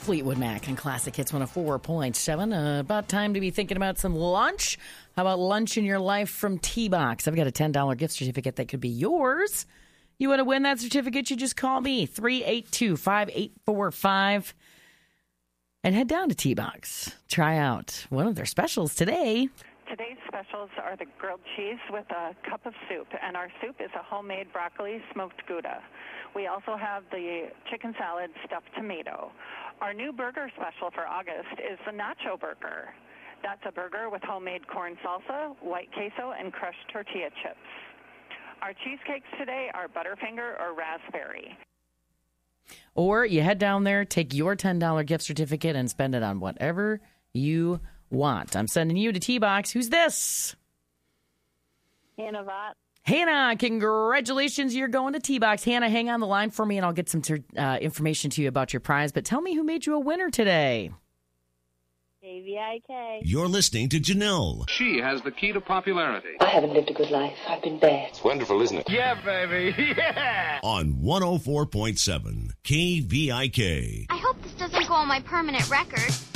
Fleetwood Mac and Classic Hits 104.7. About time to be thinking about some lunch. How about lunch in your life from T-Box? I've got a $10 gift certificate that could be yours. You want to win that certificate? You just call me, 382-5845. And head down to T-Box. Try out one of their specials today. Today's specials are the grilled cheese with a cup of soup, and our soup is a homemade broccoli smoked Gouda. We also have the chicken salad stuffed tomato. Our new burger special for August is the nacho burger. That's a burger with homemade corn salsa, white queso, and crushed tortilla chips. Our cheesecakes today are Butterfinger or raspberry. Or you head down there, take your $10 gift certificate, and spend it on whatever you want. I'm sending you to T-Box. Who's this? Hannah Vaught. Hannah, congratulations. You're going to T-Box. Hannah, hang on the line for me, and I'll get some information to you about your prize. But tell me who made you a winner today. KVIK. You're listening to Janelle. She has the key to popularity. I haven't lived a good life. I've been bad. It's wonderful, isn't it? Yeah, baby. Yeah. On 104.7 KVIK. I hope this doesn't go on my permanent record.